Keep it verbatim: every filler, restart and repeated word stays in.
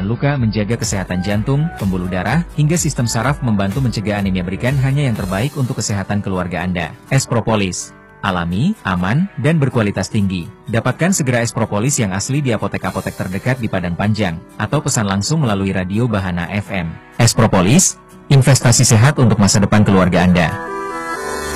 menahan luka, menjaga kesehatan jantung, pembuluh darah, hingga sistem saraf, membantu mencegah anemia. Berikan hanya yang terbaik untuk kesehatan keluarga Anda. Es propolis. Alami, aman, dan berkualitas tinggi. Dapatkan segera es propolis yang asli di apotek-apotek terdekat di Padang Panjang, atau pesan langsung melalui radio Bahana F M. Es propolis, investasi sehat untuk masa depan keluarga Anda.